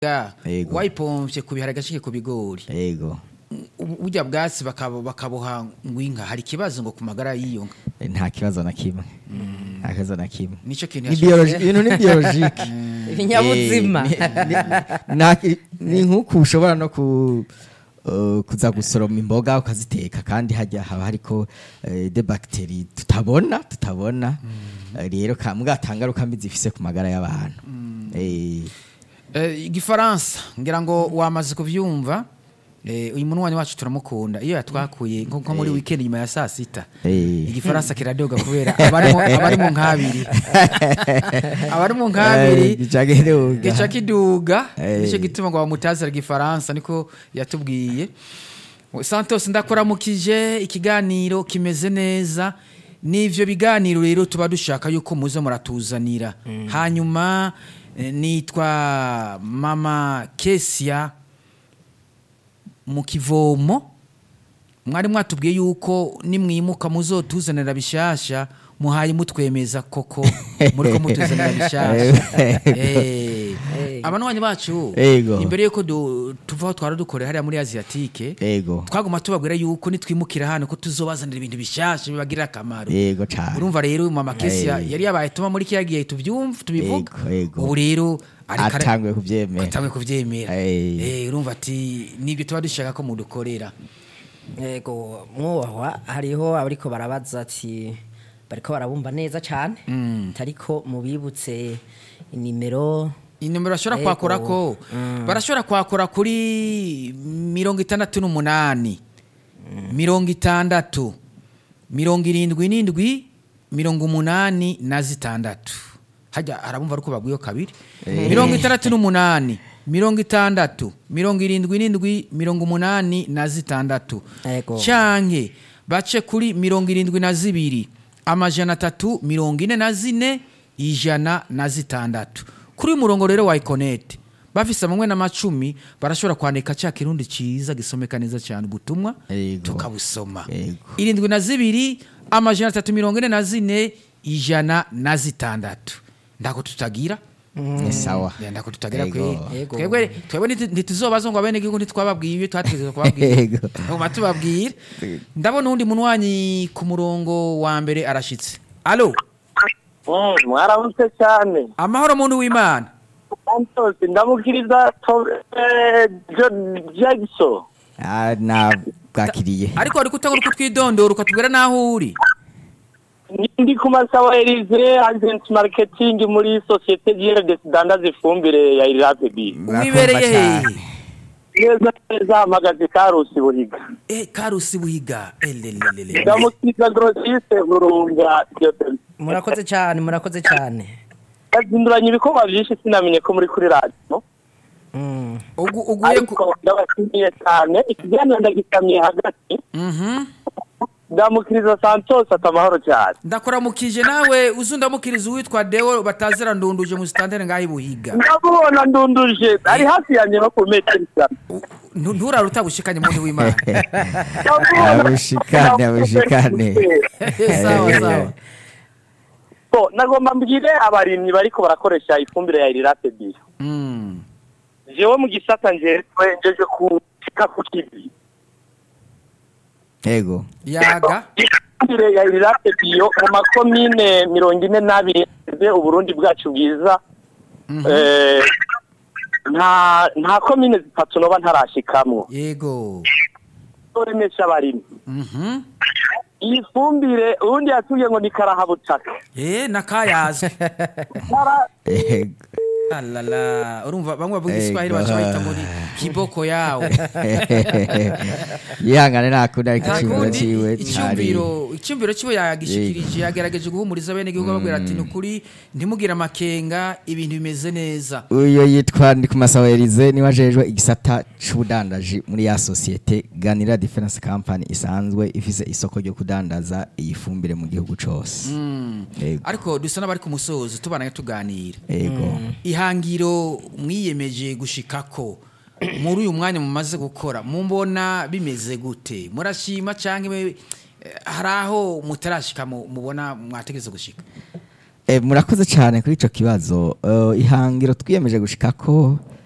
Yego. wayipomvye ku biharage ashike ku bigori Yego. burya bwatsi bakaboha ngwinka hari kibazo ngo ku magara yiyo nka Nta kibazo na kimwe. Nta kibazo na kimwe. nico kintu Ni biology, ibintu ni biologique. ibinyabuzima Ni nkuko ushobora no kuza gusoroma imboga ukaziteka kandi hajya haba hariko de bacteries tutabona rero mugatangaruka mbi zifise ku magara y'abantu. igifaransa ngira ngo wamaze kuvyumva uyu munwanyi wacu turamukunda iyo yatwakuye nko muri weekend nyuma ya saa sita igifaransa kiradoga kubera abari mu nkabiri gica kiduga nico gituma ngo bamutazira igifaransa niko yatubwiye. Santos ndakoramukije, ikiganiro kimeze neza, n'ivyo biganiro rero tuba dushaka yuko muze muratuzanira. Hanyuma nitwa Mama Kesia mu Kivomo, mwari mwatubwiye yuko nimwimuka muzotuzanira bishasha, muhaye mutwemeza koko muriko mutuzanira bishasha. Abanwanyi bacu imbere yuko tuvaho twara dukore hariya muri Asiatique twaguma tubabwira yuko nitwimukira hano ko tuzobazanira ibintu bishasha bibagirira akamaro. Urumva rero Mama Kesia yari yabaye tuma muri kiyagiye tubivuga ubu rero atanguye kuvyemera. Urumva ati nibyo tuba dushaka ko mudukorera. yego mwubahwa hariho abariko barabaza ati bariko barabumva neza cyane tariko mubibutse inimero bashobora kwakorako barashobora kwakora kuri 68 60 77 86 hajya arabumva ariko bagwiyo kabiri 68 60 77 86 canke bace kuri 72 amajana 344 106 kuri murongo rero wa ikonete bafise amwe n'amacumi barashobora kwandika cya kirundi ciza gisomeka neza cyane ubutumwa tukabusoma 72 amajana 344 106 ndako tutagira sawa ndako tutagira twebwe ntituzobazo ngo abene gihugu ntitwababwiye twateze kubabwira ngo matubabwire. Ndabona undi munwanyi ku murongo wa mbere arashitse. Allo mwaramutse cyane. Amahoro muntu w'Imana. Santos ndamukiriza Jackson. Na bwakiriye. Ariko ari kutagura kutwidondora ukatubwira naho uri. Ndi ku Masawa Elise agent marketing muri societe de Dandaza ifumbire ya Irapebi. Wibereye neza magazi Karusi Buhiga. Karusi Buhiga. Ndamukiriza grossiste Burunga. murakoze cyane azinduranye ibikorwa byinshi sinamenye ko muri kuri radio uguye ko ndabashimiye cyane ikiganiro ndagitamye hagati ndamukiriza Santos atamahoro cyane. Ndakoramukije nawe uzundamukiriza uwitwa Deo batazira ndunduje mu standard ngahi Buhiga. Ndabona ndunduje ari hafi yanjye bakometse cyane. Nturaruta gushikanye muntu w'Imana. Abushikane. Sawa. Nagomba mbwire abarimyi bariko barakoresha ifumbire ya Irapebi. Jewe mu gisata njeje kushika ku kibi. Yego. Yaga. Ifumbire ya Irapebi mu makomine 42 Uburundi bwacu bwiza. Nta komine zitatu noba ntarashikamwo. Yego. Toremesha abarimyi. Iyi fumbire ubundi yatubwiye ngo ni karahabutaka. Nakayazi. Alala urumva bamwe bavuga Igiswahili bacha bahita muri kiboko yawo. Yihangane nakunda icyumviro ciwe icyumviro ciwe yagishikirije yagerageje guhumuriza bene gihugu babwira ati nukuri ntimugira makenga ibintu bimeze neza. Uyo yitwa ndi ku Masawa Elise ni wajejwe igisata c'ubudandaji muri ya societe Ganira Defense Company isanzwe ifise isoko ryo kudandaza iyi fumbire mu gihugu cose. Ariko dusa n'abari ku musozo tubananye tuganira. Yego. Ihangiro mwiyemeje gushikako muri uyu mwanya mumaze gukora mumbona bimeze gute? Murashima canke haraho mutarashika mubona mwategeze gushika? Murakoze cyane kuri ico kibazo. Ihangiro twiyemeje gushikako